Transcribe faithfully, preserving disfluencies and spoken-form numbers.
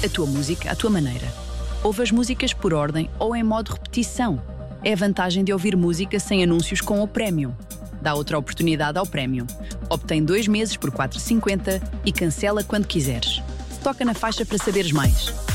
A tua música, à tua maneira. Ouve as músicas por ordem ou em modo repetição. É a vantagem de ouvir música sem anúncios com o Premium. Dá outra oportunidade ao Premium. Obtém dois meses por quatro euros e cinquenta centavos e cancela quando quiseres. Toca na faixa para saberes mais.